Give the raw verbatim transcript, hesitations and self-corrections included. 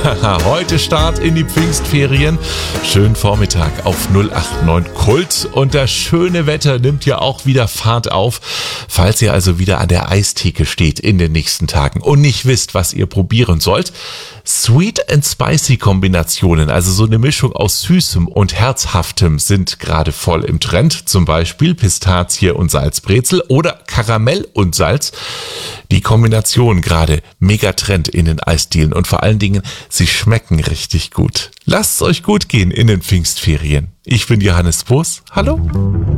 Heute Start in die Pfingstferien. Schönen Vormittag auf null acht neun Kult. Und das schöne Wetter nimmt ja auch wieder Fahrt auf. Falls ihr also wieder an der Eistheke steht in den nächsten Tagen und nicht wisst, was ihr probieren sollt. Sweet and Spicy Kombinationen, also so eine Mischung aus Süßem und Herzhaftem, sind gerade voll im Trend. Zum Beispiel Pistazie und Salzbrezel oder Karamell und Salz. Die Kombination gerade Megatrend in den Eisdielen und vor allen Dingen, sie schmecken richtig gut. Lasst es euch gut gehen in den Pfingstferien. Ich bin Johannes Boos. Hallo.